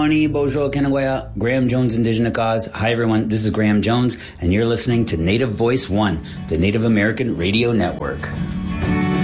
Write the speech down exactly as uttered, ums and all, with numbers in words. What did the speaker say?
Oni Bojo Kenawaya, Graham Jones Indigenous Cause. Hi everyone, this is Graham Jones, and you're listening to Native Voice One, the Native American Radio Network.